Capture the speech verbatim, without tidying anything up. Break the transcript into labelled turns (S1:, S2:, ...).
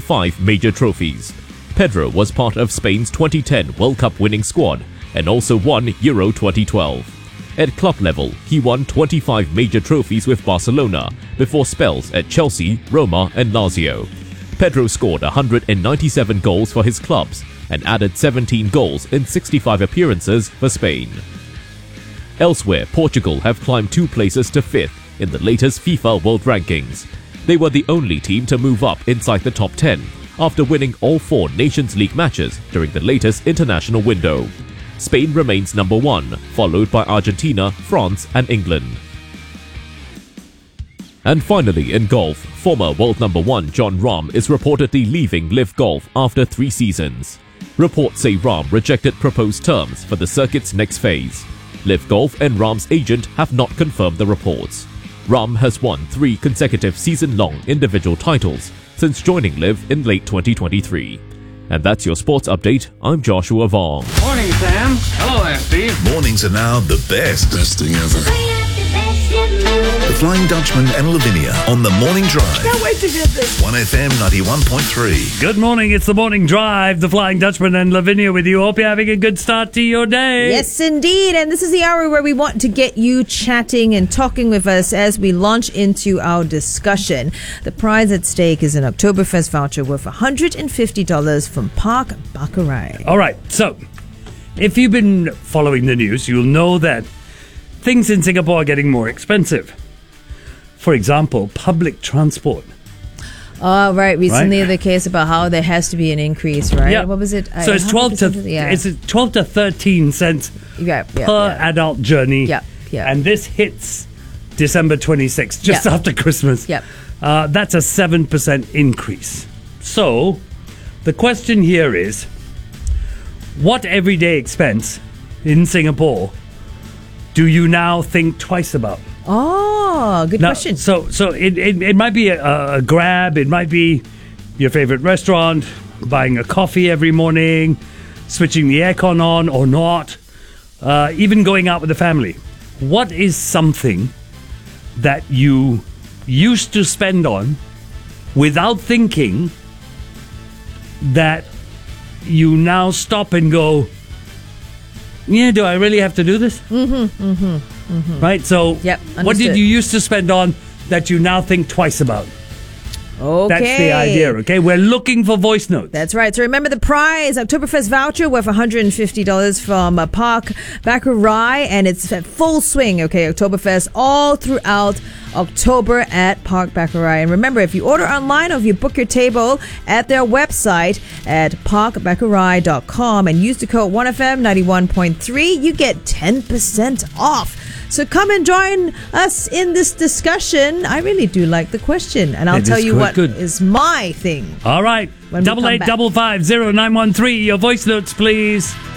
S1: five major trophies. Pedro was part of Spain's twenty ten World Cup winning squad and also won Euro twenty twelve. At club level, he won twenty-five major trophies with Barcelona before spells at Chelsea, Roma and Lazio. Pedro scored one hundred ninety-seven goals for his clubs and added seventeen goals in sixty-five appearances for Spain. Elsewhere, Portugal have climbed two places to fifth in the latest FIFA World Rankings. They were the only team to move up inside the top ten after winning all four Nations League matches during the latest international window. Spain remains number one, followed by Argentina, France and England. And finally, in golf, former world number one Jon Rahm is reportedly leaving LIV Golf after three seasons. Reports say Rahm rejected proposed terms for the circuit's next phase. LIV Golf and Rahm's agent have not confirmed the reports. Rahm has won three consecutive season-long individual titles since joining LIV in late twenty twenty-three. And that's your sports update. I'm Joshua Vong.
S2: Morning, Sam. Hello there, Steve.
S3: Mornings are now the best.
S4: Best thing ever.
S3: The Flying Dutchman and Lavinia on the Morning Drive.
S2: Can't wait to get this.
S3: one F M ninety-one point three.
S5: Good morning, it's the Morning Drive, the Flying Dutchman and Lavinia with you. Hope you're having a good start to your day.
S6: Yes, indeed. And this is the hour where we want to get you chatting and talking with us as we launch into our discussion. The prize at stake is an Oktoberfest voucher worth one hundred fifty dollars from Park Baccarat.
S5: All right, so if you've been following the news, you'll know that things in Singapore are getting more expensive. For example, public transport.
S6: Oh, right. Recently,
S5: Right.
S6: the case about how there has to be an increase, right?
S5: Yeah.
S6: What was it?
S5: So it's twelve to
S6: yeah.
S5: it's twelve to thirteen cents
S6: yeah, yeah,
S5: per
S6: yeah.
S5: adult journey.
S6: Yeah, yeah.
S5: And this hits December twenty-sixth, just
S6: Yeah.
S5: after Christmas.
S6: Yep.
S5: Uh, that's a seven percent increase. So the question here is, what everyday expense in Singapore do you now think twice about?
S6: Oh, good
S5: Now,
S6: question.
S5: So, so it, it, it might be a, a grab. It might be your favorite restaurant, buying a coffee every morning, switching the aircon on or not, uh, even going out with the family. What is something that you used to spend on without thinking that you now stop and go, yeah, do I really have to do this?
S6: Mm-hmm, mm-hmm, mm-hmm.
S5: Right? So,
S6: Yep,
S5: what
S6: understood.
S5: did you used to spend on that you now think twice about?
S6: Okay.
S5: That's the idea, okay? We're looking for voice notes.
S6: That's right. So remember the prize, Oktoberfest voucher worth one hundred fifty dollars from uh, Park Baccarat, and it's at full swing, okay? Oktoberfest all throughout October at Park Baccarat. And remember, if you order online or if you book your table at their website at park baccarat dot com and use the code one F M ninety-one point three, you get ten percent off. So come and join us in this discussion. I really do like the question, and I'll
S5: It
S6: tell
S5: is
S6: you
S5: quite
S6: what
S5: good.
S6: is my thing.
S5: All right.
S6: When we
S5: Double
S6: come
S5: eight
S6: back.
S5: double five zero nine one three. Your voice notes, please.